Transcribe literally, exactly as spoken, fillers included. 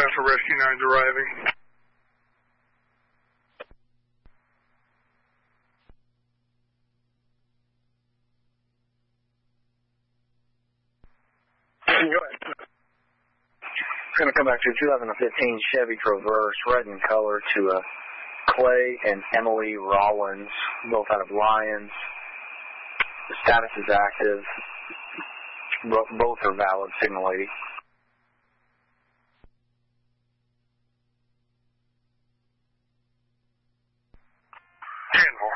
ten for Rescue nine's arriving. Go ahead. Going to come back to two thousand fifteen Chevy Traverse, red in color, to uh, Clay and Emily Rollins, both out of Lyons. The status is active. Bo- both are valid, Signal eighty. ten four.